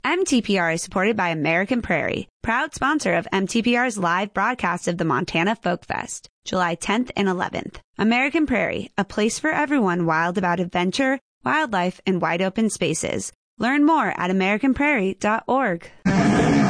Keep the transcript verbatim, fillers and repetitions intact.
M T P R is supported by American Prairie, proud sponsor of M T P R's live broadcast of the Montana Folk Fest, July tenth and eleventh. American Prairie, a place for everyone wild about adventure, wildlife, and wide open spaces. Learn more at american prairie dot org.